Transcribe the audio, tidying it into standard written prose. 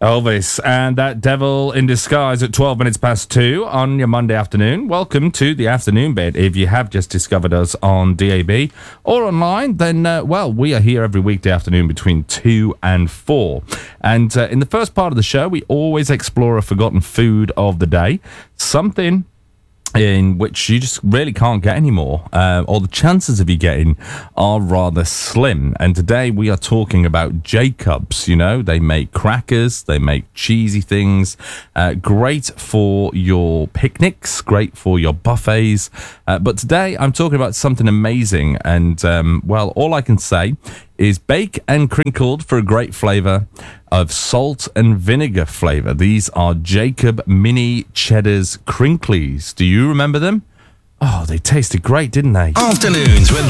Elvis and that Devil in Disguise at 12 minutes past 2 on your Monday afternoon. Welcome to the afternoon bit. If you have just discovered us on DAB or online, then, we are here every weekday afternoon between 2 and 4. And in the first part of the show, we always explore a forgotten food of the day, something in which you just really can't get anymore, or the chances of you getting are rather slim. And today we are talking about Jacobs. You know, they make crackers, they make cheesy things, great for your picnics, great for your buffets. But today I'm talking about something amazing, and all I can say is bake and crinkled for a great flavour of salt and vinegar flavour. These are Jacob Mini Cheddar's Crinklies. Do you remember them? Oh, they tasted great, didn't they? Afternoons with